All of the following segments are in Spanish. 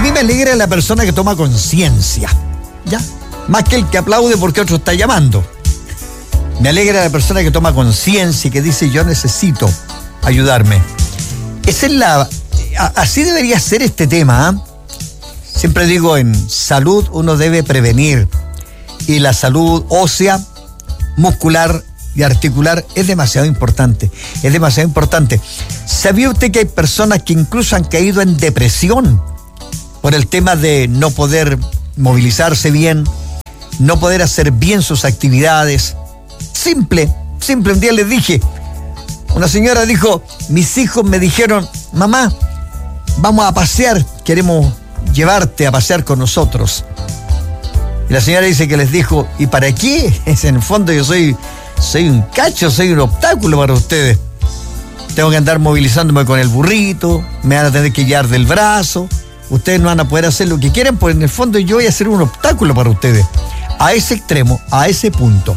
mí me alegra la persona que toma conciencia, ¿ya? Más que el que aplaude porque otro está llamando. Me alegra la persona que toma conciencia y que dice yo necesito ayudarme. Esa es así debería ser este tema, ¿eh? Siempre digo, en salud uno debe prevenir. Y la salud ósea, muscular y articular es demasiado importante. Es demasiado importante. ¿Sabía usted que hay personas que incluso han caído en depresión por el tema de no poder movilizarse bien, no poder hacer bien sus actividades? Simple. Un día les dije, una señora dijo, mis hijos me dijeron, mamá, vamos a pasear, queremos llevarte a pasear con nosotros. Y la señora dice que les dijo, ¿y para qué? En el fondo yo soy un cacho, soy un obstáculo para ustedes. Tengo que andar movilizándome con el burrito, me van a tener que llevar del brazo, ustedes no van a poder hacer lo que quieren, pues en el fondo yo voy a ser un obstáculo para ustedes. A ese extremo, a ese punto.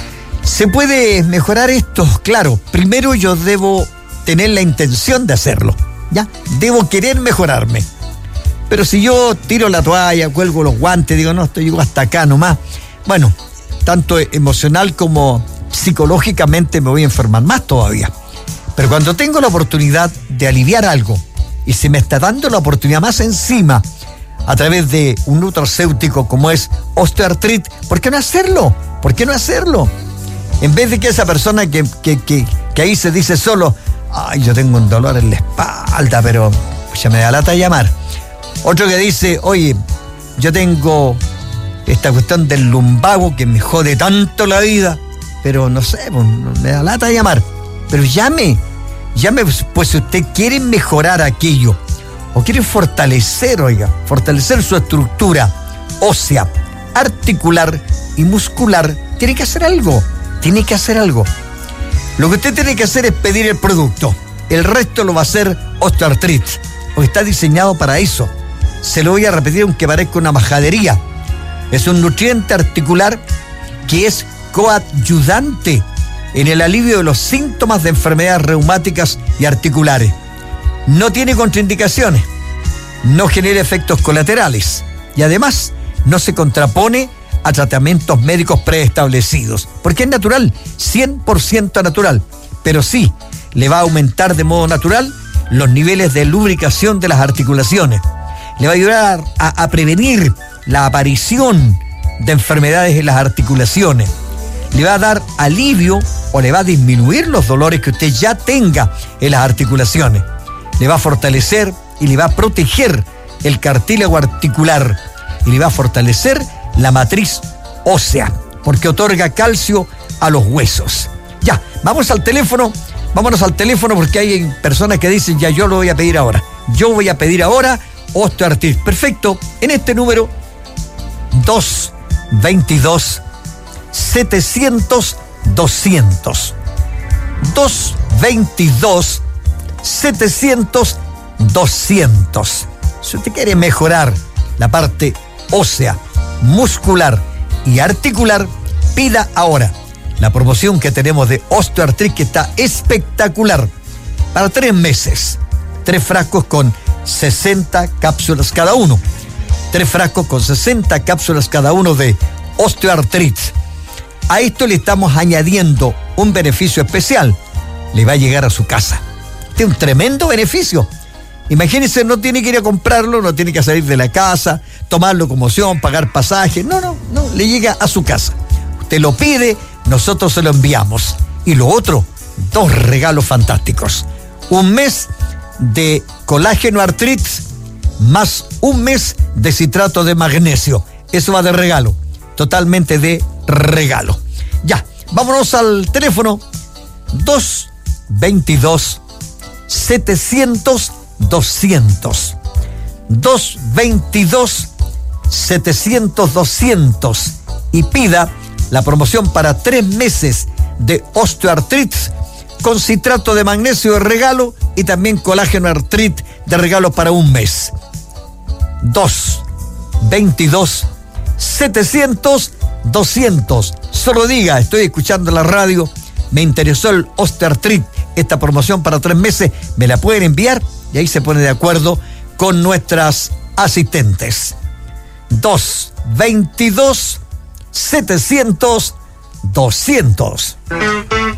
¿Se puede mejorar esto? Claro, primero yo debo tener la intención de hacerlo, ¿ya? Debo querer mejorarme. Pero si yo tiro la toalla, cuelgo los guantes, digo, no, esto llego hasta acá nomás, bueno, tanto emocional como psicológicamente me voy a enfermar más todavía. Pero cuando tengo la oportunidad de aliviar algo y se me está dando la oportunidad más encima a través de un nutracéutico como es osteoartritis, ¿por qué no hacerlo? ¿Por qué no hacerlo? En vez de que esa persona que ahí se dice solo, ay, yo tengo un dolor en la espalda, pero ya me da lata llamar. Otro que dice, oye, yo tengo esta cuestión del lumbago que me jode tanto la vida, pero no sé, pues, me da lata llamar. Pero llame, pues si usted quiere mejorar aquello, o quiere fortalecer su estructura ósea, articular y muscular, tiene que hacer algo. Lo que usted tiene que hacer es pedir el producto. El resto lo va a hacer osteoartritis, porque está diseñado para eso. Se lo voy a repetir aunque parezca una majadería. Es un nutriente articular que es coadyuvante en el alivio de los síntomas de enfermedades reumáticas y articulares. No tiene contraindicaciones, no genera efectos colaterales y además no se contrapone a tratamientos médicos preestablecidos, porque es natural, 100% natural, pero sí le va a aumentar de modo natural los niveles de lubricación de las articulaciones. Le va a ayudar a prevenir la aparición de enfermedades en las articulaciones. Le va a dar alivio o le va a disminuir los dolores que usted ya tenga en las articulaciones. Le va a fortalecer y le va a proteger el cartílago articular y le va a fortalecer la matriz ósea, porque otorga calcio a los huesos. Ya, vámonos al teléfono porque hay personas que dicen, ya yo lo voy a pedir ahora. Yo voy a pedir ahora osteoartritis. Perfecto, en este número 222 700 200. 222 700 200. Si usted quiere mejorar la parte ósea, muscular y articular, pida ahora la promoción que tenemos de osteoartritis, que está espectacular. Para 3 meses, 3 frascos con 60 cápsulas cada uno. 3 frascos con 60 cápsulas cada uno de osteoartritis. A esto le estamos añadiendo un beneficio especial. Le va a llegar a su casa. Tiene un tremendo beneficio. Imagínense, no tiene que ir a comprarlo, no tiene que salir de la casa, tomar locomoción, pagar pasaje. No, le llega a su casa. Usted lo pide, nosotros se lo enviamos. Y lo otro, 2 regalos fantásticos. 1 mes de colágeno artritis más 1 mes de citrato de magnesio. Eso va de regalo, totalmente de regalo. Ya, vámonos al teléfono 222 700 200. 222 700 200 y pida la promoción para 3 meses de osteoartritis con citrato de magnesio de regalo y también colágeno artritis de regalo para 1 mes. 222 700 200. Solo diga, estoy escuchando la radio, me interesó el osteoartritis, esta promoción para 3 meses, me la pueden enviar y ahí se pone de acuerdo con nuestras asistentes. 222-700-200.